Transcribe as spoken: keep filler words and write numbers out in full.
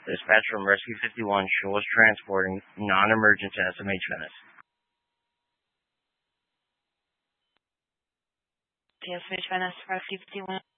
Dispatch from Rescue fifty-one shows transporting non-emergency S M H Venice. T S H Venice, Rescue fifty-one.